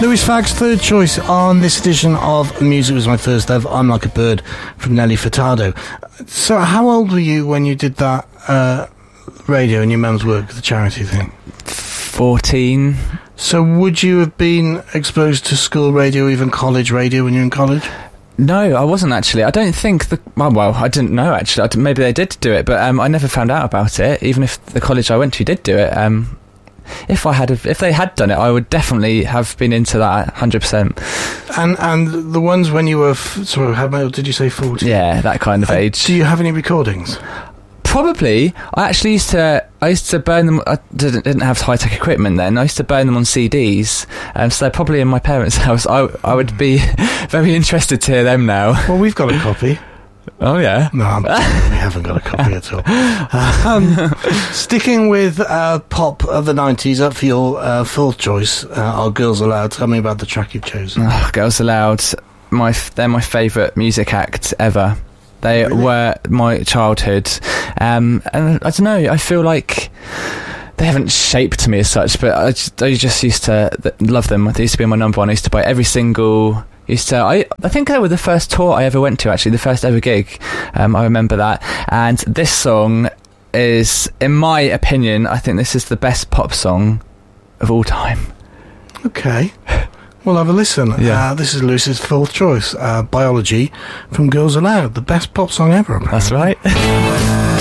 Louis Fagg's third choice on this edition of Music Was My First Love, I'm Like a Bird from Nelly Furtado. So how old were you when you did that radio in your mum's work, the charity thing? 14. So would you have been exposed to school radio, even college radio, when you were in college? No, I wasn't actually. I don't think well, I didn't know actually. Maybe they did do it, but I never found out about it. Even if the college I went to did do it, if they had done it, I would definitely have been into that 100%. And the ones when you were how did you say 14? Yeah, that kind of age. Do you have any recordings? Probably. I used to burn them. I didn't have high-tech equipment then. I used to burn them on CDs, so they're probably in my parents' house. I would be very interested to hear them now. Well, we've got a copy. Oh yeah. No, we haven't got a copy at all. Sticking with pop of the 90s, up for your fourth choice, are Girls Aloud. Tell me about the track you've chosen. Oh, Girls Aloud, they're my favourite music act ever. They were my childhood, and I don't know, I feel like they haven't shaped me as such, but I just used to love them. They used to be my number one. I used to buy every single... I think they were the first tour I ever went to, actually, the first ever gig. I remember that. And this song is, in my opinion, I think this is the best pop song of all time. Okay. We'll have a listen. Yeah. This is Lewis's fourth choice, Biology from Girls Aloud, the best pop song ever, apparently. That's right.